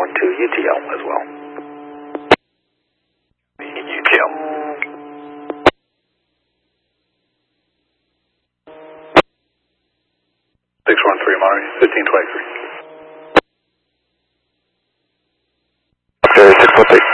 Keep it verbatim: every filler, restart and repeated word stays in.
one two U T L as well. U T L. six one three Mari, fifteen twenty-three. Okay, six one six.